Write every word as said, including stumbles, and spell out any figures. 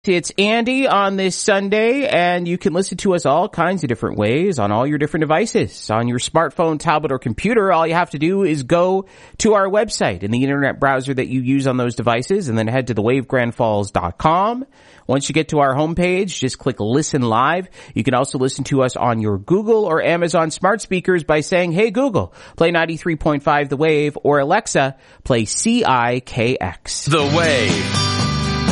podcast. It's Andy on this Sunday, and you can listen to us all kinds of different ways on all your different devices. On your smartphone, tablet, or computer, all you have to do is go to our website in the internet browser that you use on those devices, and then head to the wave grand falls dot com. Once you get to our homepage, just click Listen Live. You can also listen to us on your Google or Amazon smart speakers by saying, "Hey Google, play ninety-three point five The Wave," or Alexa, play C I K X. The Wave.